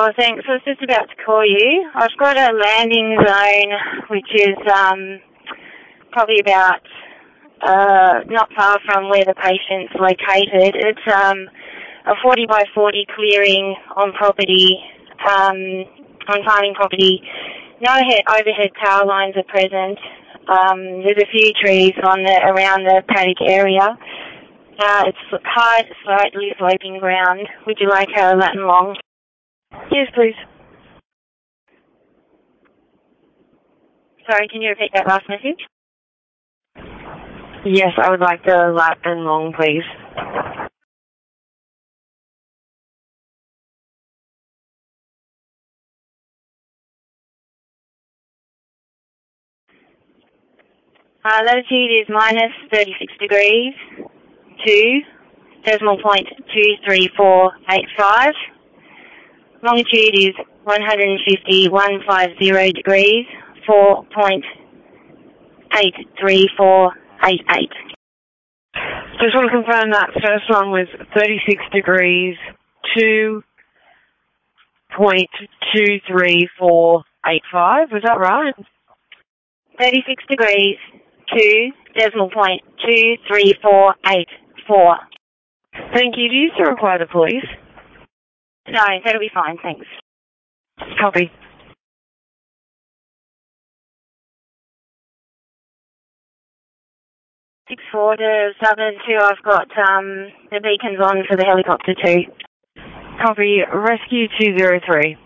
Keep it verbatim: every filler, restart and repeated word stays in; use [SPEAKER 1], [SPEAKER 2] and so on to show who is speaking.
[SPEAKER 1] Sure, thanks. I was just about to call you. I've got a landing zone which is um, probably about uh, not far from where the patient's located. It's um, a forty by forty clearing on property, um, on farming property. No head, overhead power lines are present. Um, there's a few trees on the around the paddock area. Uh, it's hard, slightly sloping ground. Would you like a Latin long? Yes, please. Sorry, can you repeat that last message? Yes, I would like the Latin long, please. Uh, latitude is minus thirty-six degrees, two, decimal point two three four eight five. Longitude is one hundred fifty, one hundred fifty degrees, four point eight three four eight eight. Just want to confirm that first one was thirty-six degrees, two point two three four eight five. Was that right? thirty-six degrees, two, decimal point two three four eight four. Thank you. Do you still require the police? No, that'll be fine, thanks. Copy. six four to seven two, I've got um, the beacons on for the helicopter too. Copy. Rescue two zero three.